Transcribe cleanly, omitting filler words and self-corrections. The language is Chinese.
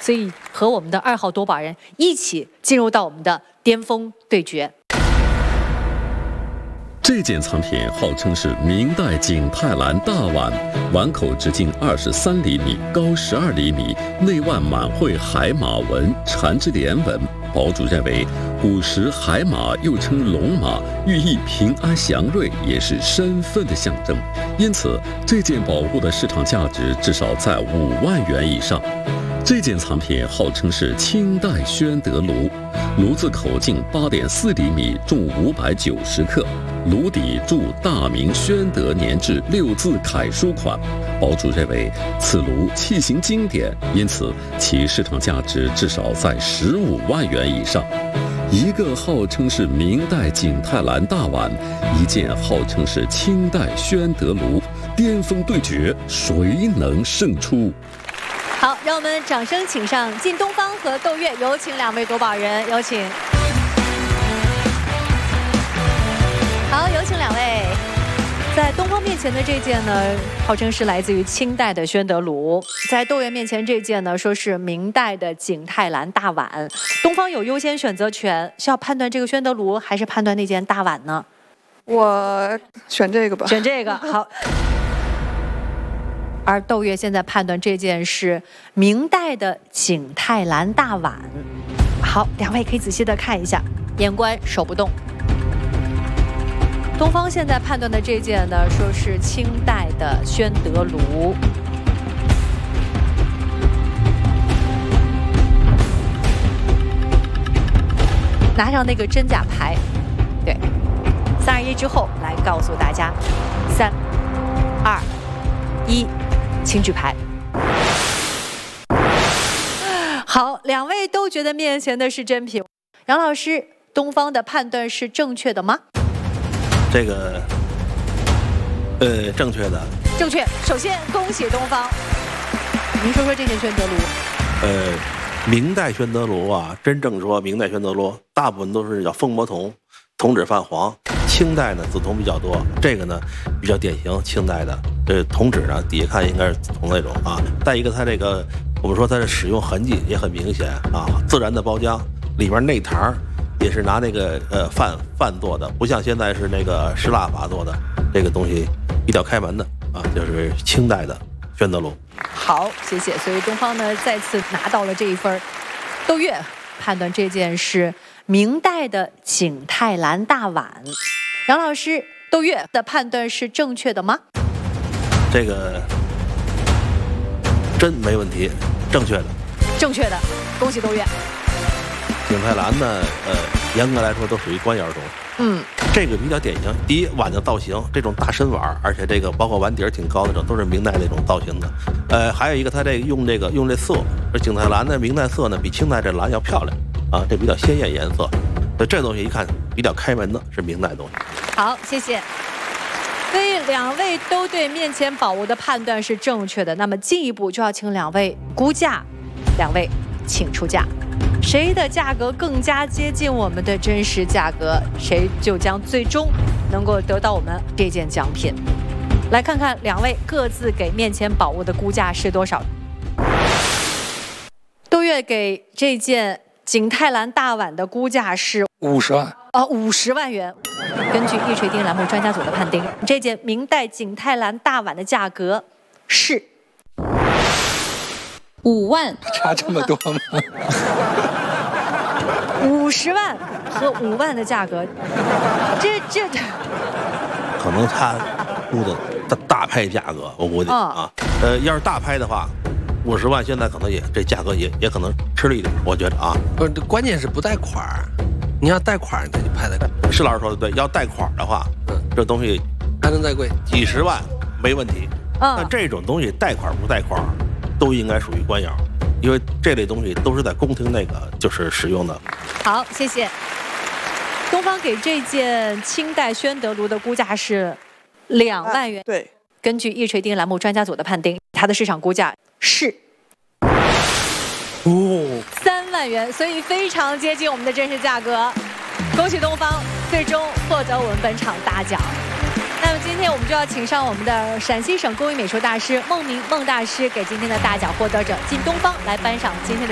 所以和我们的2号夺宝人一起进入到我们的巅峰对决。 这件藏品号称是明代景泰蓝大碗，碗口直径23厘米，高12厘米，内腕满绘海马纹，缠枝莲纹。堡主认为，古时海马又称龙马，寓意平安祥瑞，也是身份的象征。因此，这件宝物的市场价值至少在5万元以上。这件藏品号称是清代宣德炉，炉子口径8.4厘米，重590克。炉底铸大明宣德年制6字楷书款，堡主认为此炉器型经典，因此其市场价值至少在15万元以上。一个号称是明代景泰蓝大碗，一件号称是清代宣德炉，巅峰对决，谁能胜出？ 好，让我们掌声请上靳东方和窦月，有请2位夺宝人，有请。好，有请2位。在东方面前的这件呢，号称是来自于清代的宣德炉；在窦月面前这件呢，说是明代的景泰蓝大碗。东方有优先选择权，是要判断这个宣德炉，还是判断那件大碗呢？ 我选这个吧。 选这个，好。而窦月现在判断这件是明代的景泰蓝大碗。好，2位可以仔细的看一下，眼观手不动。东方现在判断的这件呢，说是清代的宣德炉。拿上那个真假牌，对，3、2、1之后来告诉大家，3、2、1，请举牌。好，2位都觉得面前的是真品。杨老师，东方的判断是正确的吗？ 这个，正确的。 正确。首先恭喜东方。您说说这件宣德炉。 明代宣德炉啊，真正说明代宣德炉，大部分都是叫蜂膜铜，铜质泛黄。清代呢，紫铜比较多，这个呢比较典型清代的。铜质呢，底下看应该是紫铜那种啊。再一个，它这个我们说它的使用痕迹也很明显啊，自然的包浆，里边内膛也是拿那个饭做的，不像现在是那个石蜡法做的，这个东西一定要开门的啊，就是清代的宣德炉。 好，谢谢。所以东方呢再次拿到了这一分。窦月判断这件是明代的景泰蓝大碗。杨老师，窦月的判断是正确的吗？ 这个真没问题，正确的。 正确的，恭喜窦月。 景泰蓝呢，严格来说都属于官窑中。这个比较典型。第一，碗的造型，这种大身碗，而且这个包括碗底儿挺高的，这种都是明代那种造型的。还有一个，它这个用这色，这景泰蓝的明代色呢，比清代这蓝要漂亮啊，这比较鲜艳颜色。所以这东西一看比较开门的，是明代的东西。 好，谢谢。所以2位都对面前宝物的判断是正确的。那么进一步就要请2位估价，2位请出价。谁的价格更加接近我们的真实价格，谁就将最终能够得到我们这件奖品。来看看2位各自给面前宝物的估价是多少。窦月给这件景泰蓝大碗的估价是 50万。 50万元。根据易锤钉栏目专家组的判定，这件明代景泰蓝大碗的价格是5万。 差这么多吗 ？50万和5万的价格，这可能他估的大拍价格，我估计啊，要是大拍的话，50万现在可能这价格也可能吃了一点，我觉得啊。 不是，关键是不带款儿，你要带款儿你拍的。 施老师说的对，要带款儿的话，这东西还能再贵， 几十万没问题。但这种东西带款儿不带款儿，都应该属于官窑。因为这类东西都是在宫廷那个就是使用的。 好，谢谢。东方给这件清代宣德炉的估价是2万元。 对， 根据易锤钉栏目专家组的判定，它的市场估价是3万元，所以非常接近我们的真实价格。恭喜东方最终获得我们本场大奖。那么今天我们就要请上我们的陕西省工艺美术大师孟明孟大师，给今天的大奖获得者靳东方来颁上今天的